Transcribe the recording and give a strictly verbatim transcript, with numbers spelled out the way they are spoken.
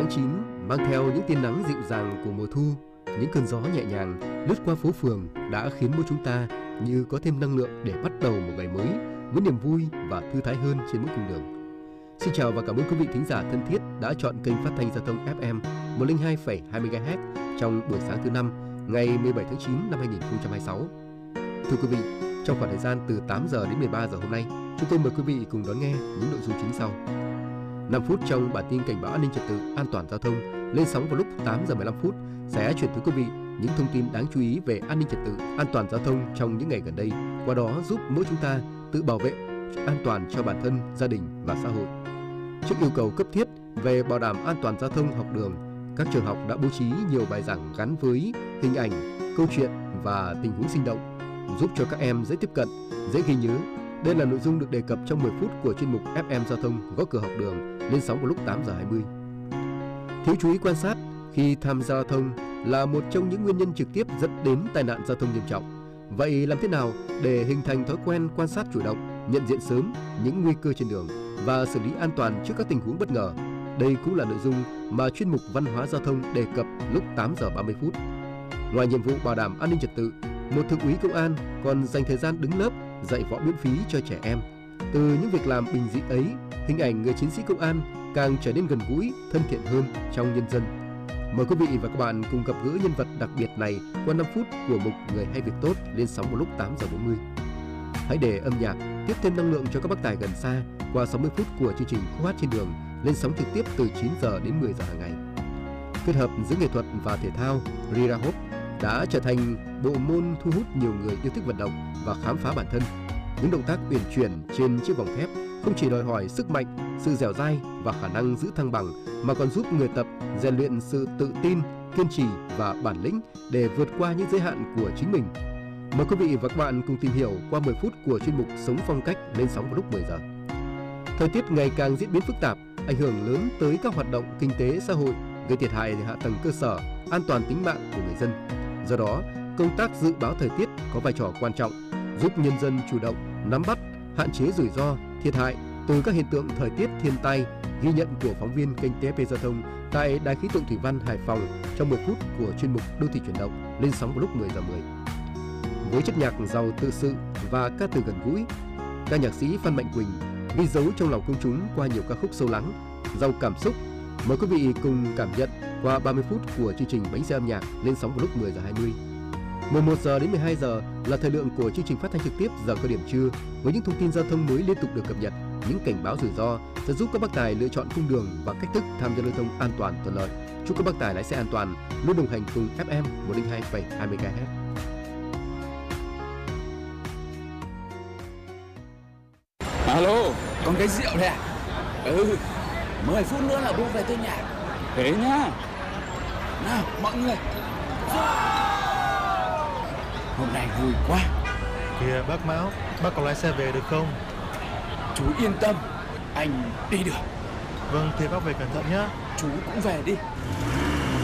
tháng chín mang theo những tia nắng dịu dàng của mùa thu, những cơn gió nhẹ nhàng lướt qua phố phường đã khiến mỗi chúng ta như có thêm năng lượng để bắt đầu một ngày mới với niềm vui và thư thái hơn trên mỗi cung đường. Xin chào và cảm ơn quý vị thính giả thân thiết đã chọn kênh phát thanh giao thông ép em một không hai phẩy hai mê ga héc trong buổi sáng thứ năm ngày mười bảy tháng chín năm hai nghìn không trăm hai mươi sáu. Thưa quý vị, trong khoảng thời gian từ tám giờ đến mười ba giờ hôm nay, chúng tôi mời quý vị cùng đón nghe những nội dung chính sau. năm phút trong bản tin cảnh báo an ninh trật tự, an toàn giao thông lên sóng vào lúc tám giờ mười lăm phút sẽ chuyển tới quý vị những thông tin đáng chú ý về an ninh trật tự, an toàn giao thông trong những ngày gần đây, qua đó giúp mỗi chúng ta tự bảo vệ an toàn cho bản thân, gia đình và xã hội. Trước yêu cầu cấp thiết về bảo đảm an toàn giao thông học đường, các trường học đã bố trí nhiều bài giảng gắn với hình ảnh, câu chuyện và tình huống sinh động, giúp cho các em dễ tiếp cận, dễ ghi nhớ. Đây là nội dung được đề cập trong mười phút của chuyên mục ép em Giao thông Gõ Cửa Học Đường lên sóng vào lúc tám giờ hai mươi. Thiếu chú ý quan sát khi tham gia giao thông là một trong những nguyên nhân trực tiếp dẫn đến tai nạn giao thông nghiêm trọng. Vậy làm thế nào để hình thành thói quen quan sát chủ động, nhận diện sớm những nguy cơ trên đường và xử lý an toàn trước các tình huống bất ngờ? Đây cũng là nội dung mà chuyên mục Văn hóa Giao thông đề cập lúc tám giờ ba mươi phút. Ngoài nhiệm vụ bảo đảm an ninh trật tự, một thượng úy công an còn dành thời gian đứng lớp dạy võ miễn phí cho trẻ em. Từ những việc làm bình dị ấy, hình ảnh người chiến sĩ công an càng trở nên gần gũi, thân thiện hơn trong nhân dân. Mời quý vị và các bạn cùng gặp gỡ nhân vật đặc biệt này qua năm phút của mục Người hay việc tốt lên sóng vào lúc tám giờ bốn mươi. Hãy để âm nhạc tiếp thêm năng lượng cho các bác tài gần xa qua sáu mươi phút của chương trình Khúc hát trên đường lên sóng trực tiếp từ chín giờ đến mười giờ hàng ngày. Kết hợp giữa nghệ thuật và thể thao, Rira Hop đã trở thành bộ môn thu hút nhiều người yêu thích vận động và khám phá bản thân. Những động tác uyển chuyển trên chiếc vòng thép không chỉ đòi hỏi sức mạnh, sự dẻo dai và khả năng giữ thăng bằng, mà còn giúp người tập rèn luyện sự tự tin, kiên trì và bản lĩnh để vượt qua những giới hạn của chính mình. Mời quý vị và các bạn cùng tìm hiểu qua mười phút của chuyên mục Sống phong cách lên sóng vào lúc mười giờ. Thời tiết ngày càng diễn biến phức tạp, ảnh hưởng lớn tới các hoạt động kinh tế xã hội, gây thiệt hại hạ tầng cơ sở, an toàn tính mạng của người dân. Do đó, công tác dự báo thời tiết có vai trò quan trọng, giúp nhân dân chủ động nắm bắt, hạn chế rủi ro, thiệt hại từ các hiện tượng thời tiết thiên tai. Ghi nhận của phóng viên kênh tê ép pê Giao thông tại Đài khí tượng thủy văn Hải Phòng trong mười phút của chuyên mục Đô thị chuyển động lên sóng vào lúc mười giờ mười. Với chất nhạc giàu tự sự và ca từ gần gũi, ca nhạc sĩ Phan Mạnh Quỳnh ghi dấu trong lòng công chúng qua nhiều ca khúc sâu lắng, giàu cảm xúc. Mời quý vị cùng cảm nhận qua ba mươi phút của chương trình Bánh xe âm nhạc lên sóng vào lúc mười giờ hai mươi. mười một giờ đến mười hai giờ là thời lượng của chương trình phát thanh trực tiếp giờ cao điểm trưa với những thông tin giao thông mới liên tục được cập nhật, những cảnh báo rủi ro sẽ giúp các bác tài lựa chọn cung đường và cách thức tham gia giao thông an toàn thuận lợi. Chúc các bác tài lái xe an toàn, luôn đồng hành cùng ép em một không hai phẩy hai mê ga héc. Alo, còn cái rượu này à? Ừ, mười phút nữa là bố về tới nhà. Thế nhá. Nào, mọi người. Hôm nay vui quá. Kìa bác Mão, bác có lái xe về được không? Chú yên tâm, anh đi được. Vâng, thì bác về cẩn thận nhá. Chú cũng về đi.